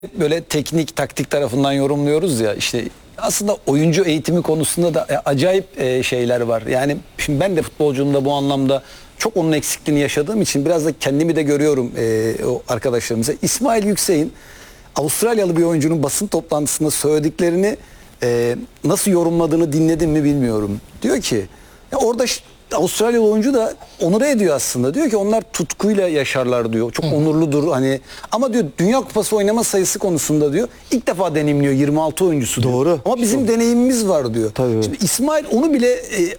böyle teknik taktik tarafından yorumluyoruz ya, işte aslında oyuncu eğitimi konusunda da acayip şeyler var. Yani şimdi ben de futbolculuğumda bu anlamda çok onun eksikliğini yaşadığım için biraz da kendimi de görüyorum o arkadaşlarımıza. İsmail Yüksek'in Avustralyalı bir oyuncunun basın toplantısında söylediklerini nasıl yorumladığını dinledim mi bilmiyorum. Diyor ki ya orada Avustralyalı oyuncu da onur ediyor aslında. Diyor ki onlar tutkuyla yaşarlar diyor. Çok onurludur hani. Ama diyor Dünya Kupası oynama sayısı konusunda diyor ilk defa deneyimliyor 26 oyuncusu diyor. Doğru. Ama bizim deneyimimiz var diyor. Tabii. Şimdi İsmail onu bile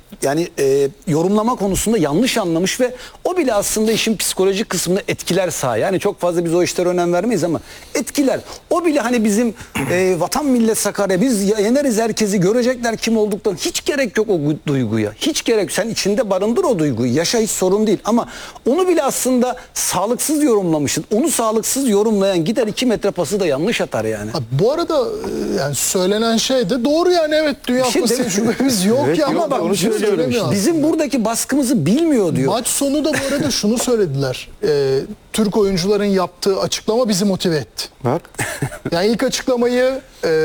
yorumlama konusunda yanlış anlamış ve o bile aslında işin psikolojik kısmını etkiler sahaya. Yani çok fazla biz o işlere önem vermeyiz ama etkiler. O bile hani bizim vatan millet Sakarya biz yeneriz herkesi görecekler kim olduklarını. Hiç gerek yok o duyguya. Hiç gerek. Sen içinde barındır o duyguyu. Yaşa, hiç sorun değil. Ama onu bile aslında sağlıksız yorumlamışsın. Onu sağlıksız yorumlayan gider 2 metre pası da yanlış atar yani. Abi, bu arada yani söylenen şey de doğru yani, evet Dünya Kupası tecrübemiz yok Evet, ya, yok, ama bak onu şunu söylüyorum söylemiyor işte. Bizim buradaki baskımızı bilmiyor diyor. Maç sonu da bu arada şunu söylediler. Türk oyuncuların yaptığı açıklama bizi motive etti. Bak. Yani ilk açıklamayı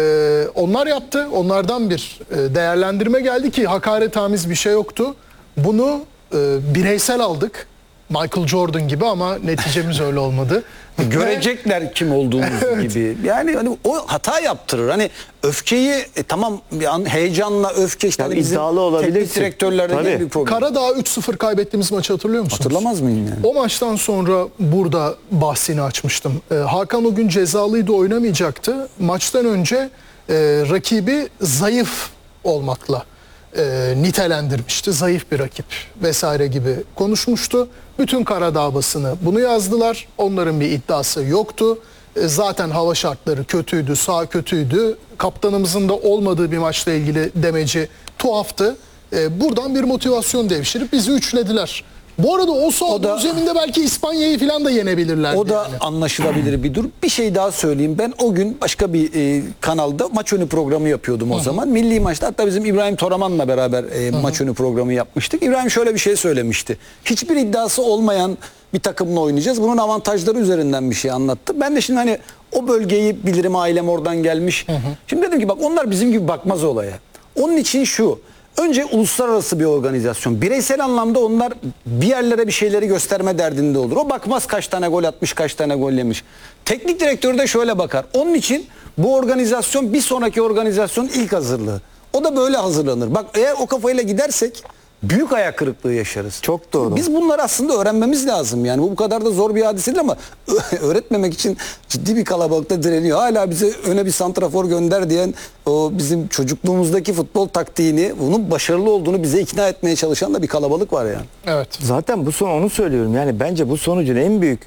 onlar yaptı. Onlardan bir değerlendirme geldi ki hakaretamiz bir şey yoktu. Bunu bireysel aldık. Michael Jordan gibi, ama neticemiz öyle olmadı. Görecekler kim olduğumuzu gibi. Yani hani o hata yaptırır. Hani öfkeyi tamam heyecanla öfke işte Yani hani bizim iddialı olabilirsin. teknik direktörlerde Tabii. gibi bir problem. Karadağ 3-0 kaybettiğimiz maçı hatırlıyor musunuz? Hatırlamaz mıyım yani? O maçtan sonra burada bahsini açmıştım. Hakan o gün cezalıydı, oynamayacaktı. Maçtan önce rakibi zayıf olmakla nitelendirmişti. Zayıf bir rakip vesaire gibi konuşmuştu. Bütün Karadağ basını bunu yazdılar. Onların bir iddiası yoktu. Zaten hava şartları kötüydü, saha kötüydü. Kaptanımızın da olmadığı bir maçla ilgili demeci tuhaftı. Buradan bir motivasyon devşirip bizi üçlediler. Bu arada o sahada üzerinde belki İspanya'yı falan da yenebilirlerdi. O da yani anlaşılabilir bir durum. Bir şey daha söyleyeyim. Ben o gün başka bir kanalda maç önü programı yapıyordum o zaman. Milli maçta hatta bizim İbrahim Toraman'la beraber maç önü programı yapmıştık. İbrahim şöyle bir şey söylemişti. Hiçbir iddiası olmayan bir takımla oynayacağız. Bunun avantajları üzerinden bir şey anlattı. Ben de şimdi hani o bölgeyi bilirim, ailem oradan gelmiş. Şimdi dedim ki bak onlar bizim gibi bakmaz olaya. Onun için şu. Önce uluslararası bir organizasyon. Bireysel anlamda onlar bir yerlere bir şeyleri gösterme derdinde olur. O bakmaz kaç tane gol atmış, kaç tane gol yemiş. Teknik direktör de şöyle bakar. Onun için bu organizasyon bir sonraki organizasyonun ilk hazırlığı. O da böyle hazırlanır. Bak eğer o kafayla gidersek büyük ayak kırıklığı yaşarız. Çok doğru. Biz bunları aslında öğrenmemiz lazım. Yani bu kadar da zor bir hadise değil ama öğretmemek için ciddi bir kalabalıkta direniyor. Hala bize öne bir santrafor gönder diyen o bizim çocukluğumuzdaki futbol taktiğini, bunun başarılı olduğunu bize ikna etmeye çalışan da bir kalabalık var yani. evet. Zaten bu son onu söylüyorum. Yani bence bu sonucun en büyük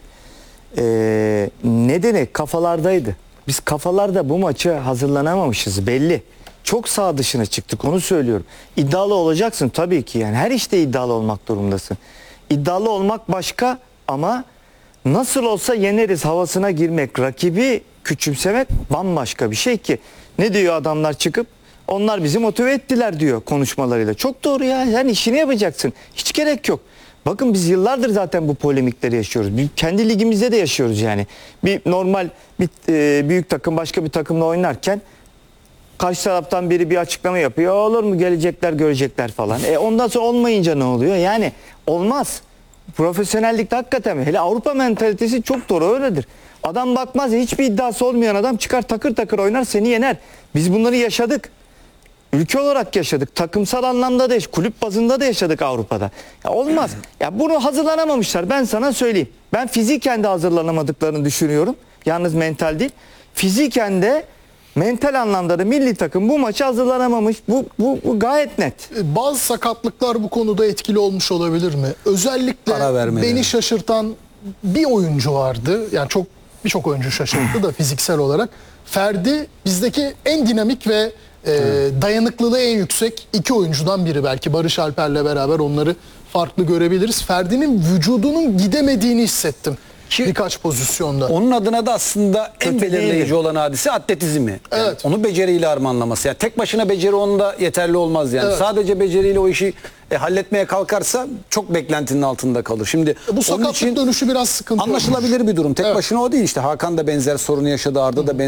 nedeni kafalardaydı. Biz kafalarda bu maça hazırlanamamışız belli. Çok sağ dışına çıktık, onu söylüyorum. İddialı olacaksın tabii ki, yani her işte iddialı olmak durumundasın. İddialı olmak başka, ama nasıl olsa yeneriz havasına girmek, rakibi küçümsemek bambaşka bir şey ki. Ne diyor adamlar çıkıp? Onlar bizi motive ettiler diyor konuşmalarıyla. Çok doğru ya, yani işini yapacaksın. Hiç gerek yok. Bakın biz yıllardır zaten bu polemikleri yaşıyoruz. Biz kendi ligimizde de yaşıyoruz yani. Bir normal bir büyük takım başka bir takımla oynarken karşı taraftan biri bir açıklama yapıyor. Olur mu, gelecekler görecekler falan. Ondan sonra olmayınca ne oluyor? Yani olmaz. Profesyonellikte hakikaten hele Avrupa mentalitesi çok doğru öyledir. Adam bakmaz, hiçbir iddiası olmayan adam çıkar takır takır oynar, seni yener. Biz bunları yaşadık. Ülke olarak yaşadık. Takımsal anlamda da, kulüp bazında da yaşadık Avrupa'da. Ya olmaz. Ya bunu hazırlanamamışlar. Ben sana söyleyeyim. Ben fiziken de hazırlanamadıklarını düşünüyorum. Yalnız mental değil. Fiziken de mental anlamda da milli takım bu maça hazırlanamamış. Bu gayet net. Bazı sakatlıklar bu konuda etkili olmuş olabilir mi? Özellikle beni şaşırtan bir oyuncu vardı. Yani birçok oyuncu şaşırttı da fiziksel olarak. Ferdi bizdeki en dinamik ve dayanıklılığı en yüksek iki oyuncudan biri. Belki Barış Alper'le beraber onları farklı görebiliriz. Ferdi'nin vücudunun gidemediğini hissettim. birkaç pozisyonda. Onun adına da aslında en Kötü belirleyici değildi. olan hadise atletizmi. Yani Evet. onu beceriyle harmanlaması. Yani tek başına beceri onda yeterli olmaz yani. Evet. Sadece beceriyle o işi halletmeye kalkarsa çok beklentinin altında kalır. Şimdi Bu onun sakatlık için dönüşü biraz sıkıntı olmuş. anlaşılabilir bir durum. Tek Evet. başına o değil işte. Hakan da benzer sorunu yaşadı. Arda da benzer